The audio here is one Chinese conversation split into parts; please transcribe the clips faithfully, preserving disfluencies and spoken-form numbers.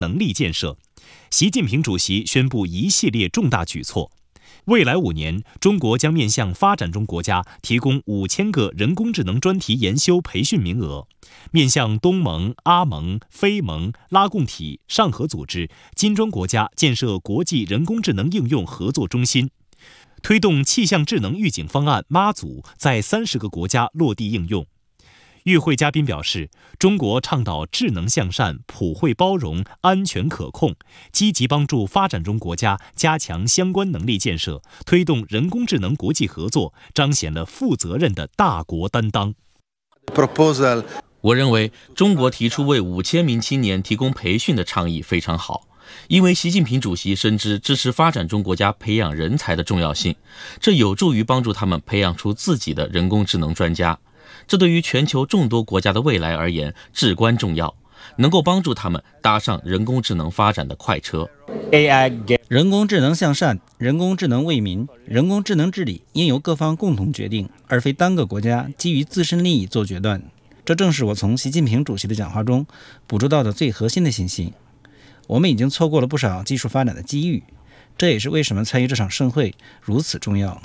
能力建设。习近平主席宣布一系列重大举措。未来五年，中国将面向发展中国家提供五千个人工智能专题研修培训名额，面向东盟、阿盟、非盟、拉共体、上合组织、金砖国家建设国际人工智能应用合作中心，推动气象智能预警方案妈祖在三十个国家落地应用。与会嘉宾表示，中国倡导智能向善、普惠包容、安全可控，积极帮助发展中国家加强相关能力建设，推动人工智能国际合作，彰显了负责任的大国担当。 Proposal， 我认为中国提出为五千名青年提供培训的倡议非常好，因为习近平主席深知支持发展中国家培养人才的重要性，这有助于帮助他们培养出自己的人工智能专家。这对于全球众多国家的未来而言至关重要，能够帮助他们搭上人工智能发展的快车。 A I 人工智能向善，人工智能为民，人工智能治理应由各方共同决定，而非单个国家基于自身利益做决断。这正是我从习近平主席的讲话中捕捉到的最核心的信息。我们已经错过了不少技术发展的机遇，这也是为什么参与这场盛会如此重要。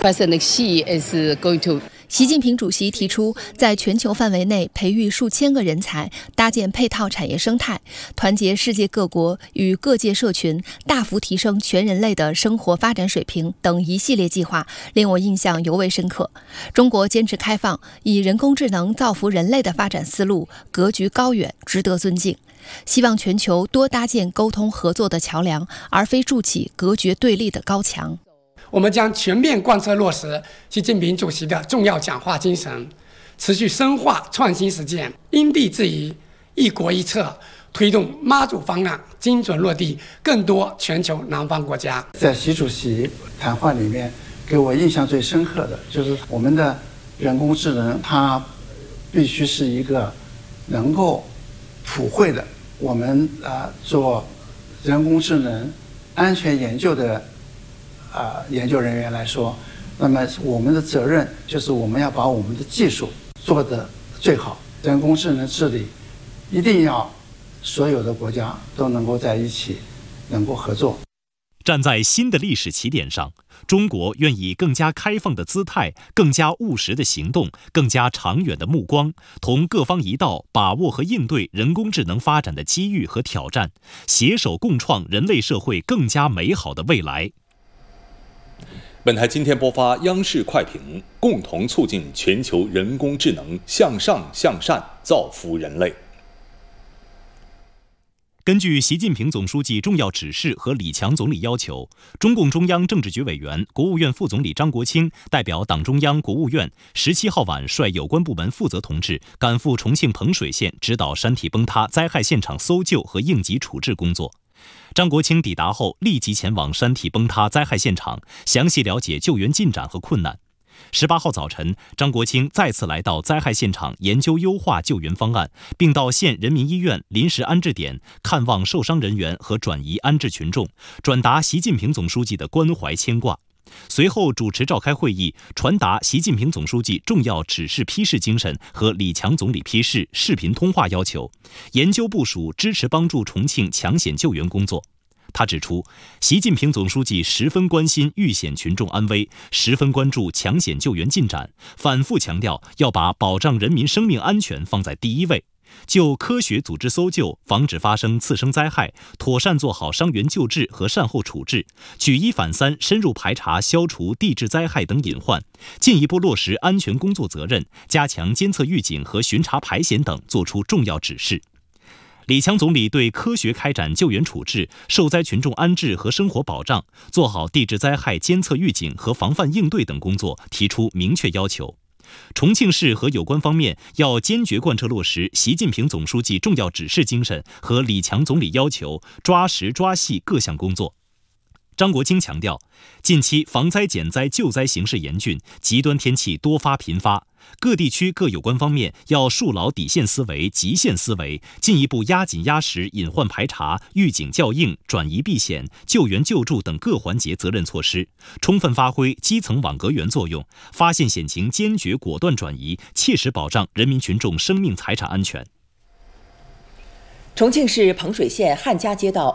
习近平主席提出，在全球范围内培育数千个人才，搭建配套产业生态，团结世界各国与各界社群，大幅提升全人类的生活发展水平等一系列计划，令我印象尤为深刻。中国坚持开放，以人工智能造福人类的发展思路，格局高远，值得尊敬。希望全球多搭建沟通合作的桥梁，而非筑起隔绝对立的高墙。 我们将全面贯彻落实习近平主席的重要讲话精神，持续深化创新实践，因地制宜、一国一策，推动妈祖方案精准落地更多全球南方国家。 在习主席谈话里面，给我印象最深刻的就是我们的人工智能，它必须是一个能够普惠的。我们啊做人工智能安全研究的啊研究人员来说，那么我们的责任就是我们要把我们的技术做得最好。人工智能治理一定要所有的国家都能够在一起，能够合作。 站在新的历史起点上，中国愿以更加开放的姿态、更加务实的行动、更加长远的目光，同各方一道把握和应对人工智能发展的机遇和挑战，携手共创人类社会更加美好的未来。 本台今天播发央视快评，共同促进全球人工智能向上向善，造福人类。根据习近平总书记重要指示和李强总理要求，中共中央政治局委员、国务院副总理张国清代表党中央、国务院十七号晚率有关部门负责同志赶赴重庆彭水县，指导山体崩塌灾害现场搜救和应急处置工作。张国清抵达后，立即前往山体崩塌灾害现场，详细了解救援进展和困难。十八号早晨，张国清再次来到灾害现场，研究优化救援方案，并到县人民医院临时安置点看望受伤人员和转移安置群众，转达习近平总书记的关怀牵挂。随后主持召开会议，传达习近平总书记重要指示批示精神和李强总理批示视频通话要求，研究部署支持帮助重庆抢险救援工作。他指出，习近平总书记十分关心遇险群众安危，十分关注抢险救援进展，反复强调要把保障人民生命安全放在第一位，就科学组织搜救，防止发生次生灾害，妥善做好伤员救治和善后处置，举一反三，深入排查消除地质灾害等隐患，进一步落实安全工作责任，加强监测预警和巡查排险等作出重要指示。李强总理对科学开展救援处置、受灾群众安置和生活保障，做好地质灾害监测预警和防范应对等工作提出明确要求。重庆市和有关方面要坚决贯彻落实习近平总书记重要指示精神和李强总理要求，抓实抓细各项工作。张国清强调，近期防灾减灾救灾形势严峻，极端天气多发频发，各地区各有关方面要树牢底线思维、极限思维，进一步压紧压实隐患排查、预警校应、转移避险、救援救助等各环节责任措施，充分发挥基层网格员作用，发现险情坚决果断转移，切实保障人民群众生命财产安全。 重庆市彭水县汉家街道